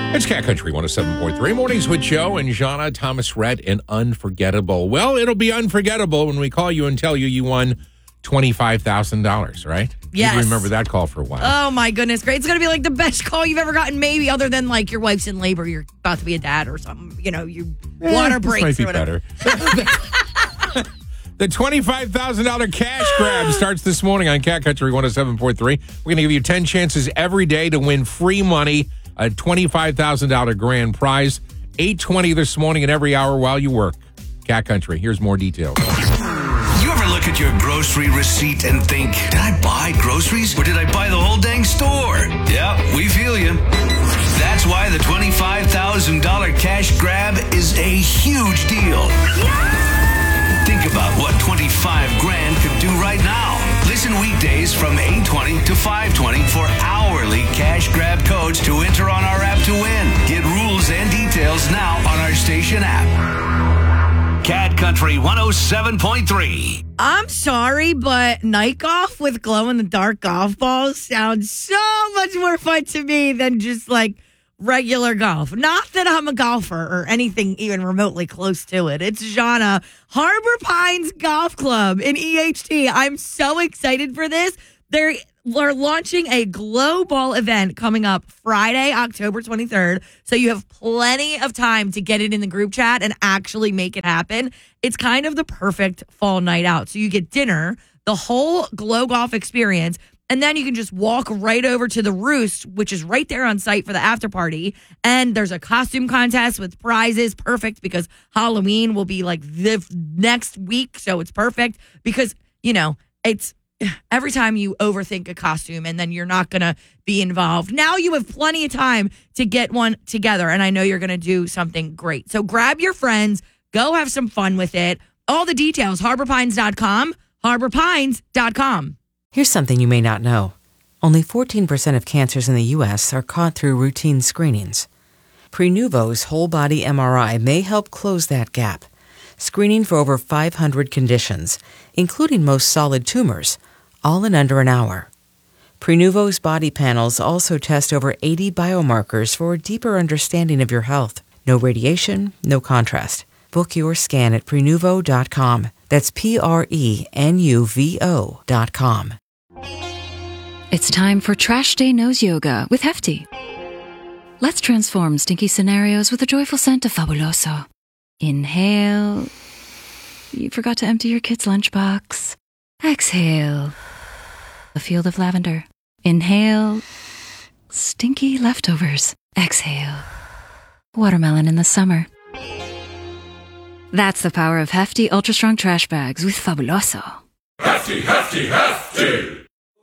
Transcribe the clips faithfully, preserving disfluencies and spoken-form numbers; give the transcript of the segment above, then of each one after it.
It's Cat Country one oh seven point three. Mornings with Joe and Jana, Thomas Rhett, and Unforgettable. Well, it'll be unforgettable when we call you and tell you you won twenty-five thousand dollars, right? Yes. You remember that call for a while. Oh, my goodness. Great. It's going to be like the best call you've ever gotten, maybe, other than like your wife's in labor, you're about to be a dad or something. You know, you eh, water this breaks might be or whatever. better. The twenty-five thousand dollars cash grab starts this morning on Cat Country one oh seven point three. We're going to give you ten chances every day to win free money, a twenty-five thousand dollars grand prize, eight twenty this morning and every hour while you work. Cat Country, here's more details. You ever look at your grocery receipt and think, did I buy groceries or did I buy the whole dang store? Yeah, we feel you. That's why the twenty-five thousand dollars cash grab is a huge deal. Think about what twenty-five grand could do right now. Listen weekdays from eight twenty to five twenty for hourly cash grab codes to enter on our app to win. Get rules and details now on our station app. Cat Country one oh seven point three. I'm sorry, but night golf with glow-in-the-dark golf balls sounds so much more fun to me than just like regular golf. Not that I'm a golfer or anything even remotely close to it. It's Jana, Harbor Pines Golf Club in E H T. I'm so excited for this. They're, they're launching a glow ball event coming up Friday, October twenty-third. So you have plenty of time to get it in the group chat and actually make it happen. It's kind of the perfect fall night out. So you get dinner, the whole glow golf experience, and then you can just walk right over to the Roost, which is right there on site for the after party. And there's a costume contest with prizes. Perfect, because Halloween will be like the next week. So it's perfect because, you know, it's every time you overthink a costume and then you're not going to be involved. Now you have plenty of time to get one together. And I know you're going to do something great. So grab your friends, go have some fun with it. All the details, harbor pines dot com, harbor pines dot com. Here's something you may not know. Only fourteen percent of cancers in the U S are caught through routine screenings. Prenuvo's whole-body M R I may help close that gap, screening for over five hundred conditions, including most solid tumors, all in under an hour. Prenuvo's body panels also test over eighty biomarkers for a deeper understanding of your health. No radiation, no contrast. Book your scan at prenuvo dot com. That's P R E N U V O dot com. It's time for Trash Day Nose Yoga with Hefty. Let's transform stinky scenarios with a joyful scent of Fabuloso. Inhale. You forgot to empty your kid's lunchbox. Exhale. A field of lavender. Inhale. Stinky leftovers. Exhale. Watermelon in the summer. That's the power of Hefty Ultra Strong Trash Bags with Fabuloso. Hefty, hefty, hefty!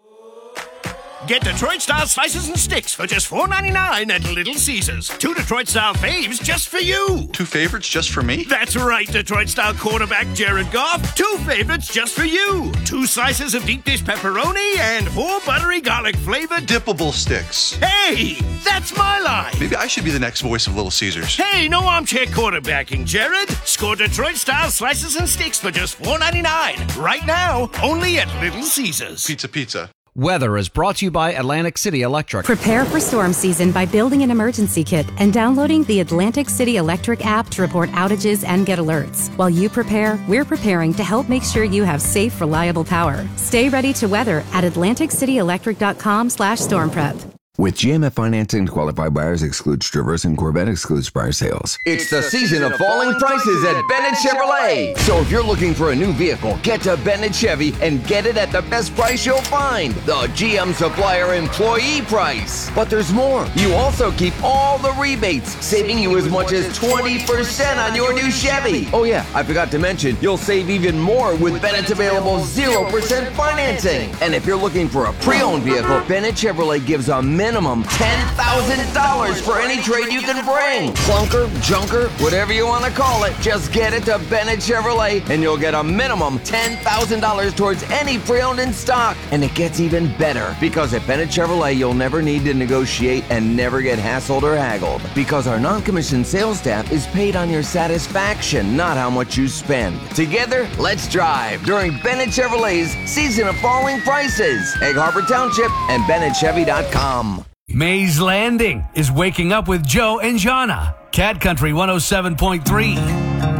Get Detroit-style slices and sticks for just four ninety-nine at Little Caesars. Two Detroit-style faves just for you. Two favorites just for me? That's right, Detroit-style quarterback Jared Goff. Two favorites just for you. Two slices of deep dish pepperoni and four buttery garlic-flavored dippable sticks. Hey, that's my line. Maybe I should be the next voice of Little Caesars. Hey, no armchair quarterbacking, Jared. Score Detroit-style slices and sticks for just four ninety-nine. Right now, only at Little Caesars. Pizza, pizza. Weather is brought to you by Atlantic City Electric. Prepare for storm season by building an emergency kit and downloading the Atlantic City Electric app to report outages and get alerts. While you prepare, we're preparing to help make sure you have safe, reliable power. Stay ready to weather at atlantic city electric dot com slash storm prep. With G M F financing, qualified buyers excludes Traverse and Corvette excludes prior sales. It's the season of falling prices at Bennett Chevrolet. So if you're looking for a new vehicle, get to Bennett Chevy and get it at the best price you'll find. The G M Supplier employee price. But there's more. You also keep all the rebates, saving you as much as twenty percent on your new Chevy. Oh yeah, I forgot to mention, you'll save even more with Bennett's available zero percent financing. And if you're looking for a pre-owned vehicle, Bennett Chevrolet gives a minimum minimum ten thousand dollars for any trade you can bring. Clunker, junker, whatever you want to call it, just get it to Bennett Chevrolet and you'll get a minimum ten thousand dollars towards any pre-owned in stock. And it gets even better because at Bennett Chevrolet, you'll never need to negotiate and never get hassled or haggled because our non-commissioned sales staff is paid on your satisfaction, not how much you spend. Together, let's drive during Bennett Chevrolet's Season of Falling Prices. Egg Harbor Township and Bennett Chevy dot com. Mays Landing is waking up with Joe and Jana. Cat Country one oh seven point three.